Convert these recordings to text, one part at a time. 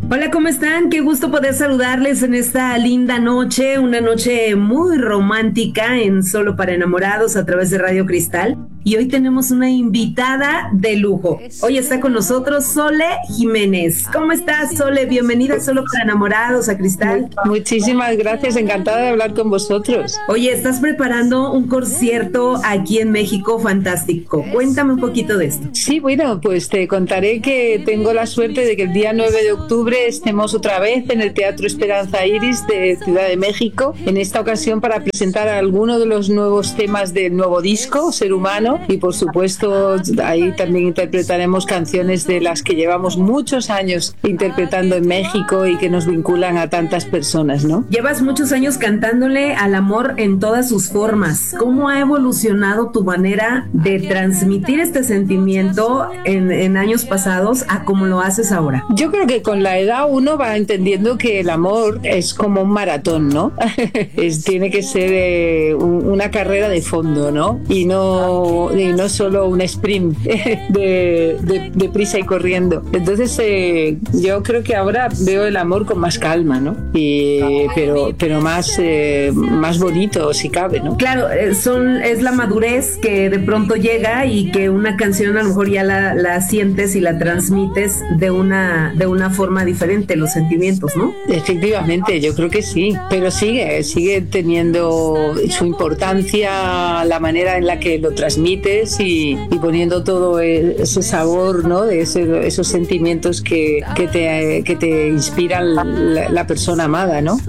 Hola, ¿cómo están? Qué gusto poder saludarles en esta linda noche, una noche muy romántica en Solo para Enamorados a través de Radio Cristal. Y hoy tenemos una invitada de lujo. Hoy está con nosotros Sole Jiménez. ¿Cómo estás, Sole? Bienvenida a Solo para Enamorados a Cristal. Muchísimas gracias, encantada de hablar con vosotros. Oye, estás preparando un concierto aquí en México fantástico. Cuéntame un poquito de esto. Sí, bueno, pues te contaré que tengo la suerte de que el día 9 de octubre estemos otra vez en el Teatro Esperanza Iris de Ciudad de México, en esta ocasión para presentar algunos de los nuevos temas del nuevo disco, Ser Humano, y por supuesto ahí también interpretaremos canciones de las que llevamos muchos años interpretando en México y que nos vinculan a tantas personas, ¿no? Llevas muchos años cantándole al amor en todas sus formas. ¿Cómo ha evolucionado tu manera de transmitir este sentimiento en años pasados a cómo lo haces ahora? Yo creo que con la edad uno va entendiendo que el amor es como un maratón, ¿no? Tiene que ser una carrera de fondo, ¿no? Y no solo un sprint de prisa y corriendo. Entonces yo creo que ahora veo el amor con más calma, ¿no? Pero más bonito si cabe, ¿no? Claro, es la madurez que de pronto llega y que una canción a lo mejor ya la sientes y la transmites de una forma diferente, los sentimientos, ¿no? Efectivamente, yo creo que sí, pero sigue teniendo su importancia la manera en la que lo transmites y poniendo todo ese sabor, ¿no? De esos sentimientos que te inspiran la persona amada, ¿no?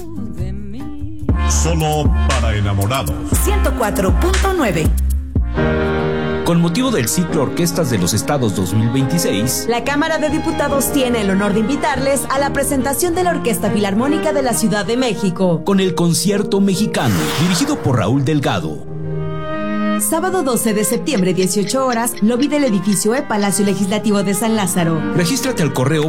Solo para enamorados. 104.9. Con motivo del ciclo Orquestas de los Estados 2026, la Cámara de Diputados tiene el honor de invitarles a la presentación de la Orquesta Filarmónica de la Ciudad de México con el Concierto Mexicano, dirigido por Raúl Delgado. Sábado 12 de septiembre, 18 horas, lobby del edificio Palacio Legislativo de San Lázaro. Regístrate al correo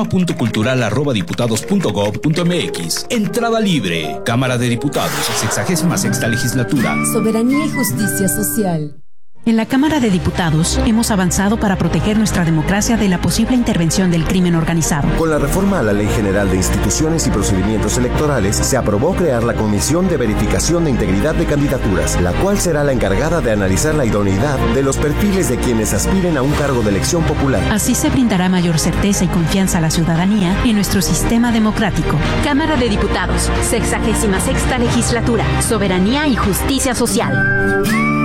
programa.cultural@diputados.gov.mx. Entrada libre. Cámara de Diputados, 66ª Legislatura. Soberanía y justicia social. En la Cámara de Diputados hemos avanzado para proteger nuestra democracia de la posible intervención del crimen organizado. Con la reforma a la Ley General de Instituciones y Procedimientos Electorales, se aprobó crear la Comisión de Verificación de Integridad de Candidaturas, la cual será la encargada de analizar la idoneidad de los perfiles de quienes aspiren a un cargo de elección popular. Así se brindará mayor certeza y confianza a la ciudadanía en nuestro sistema democrático. Cámara de Diputados, 66ª Legislatura, Soberanía y Justicia Social.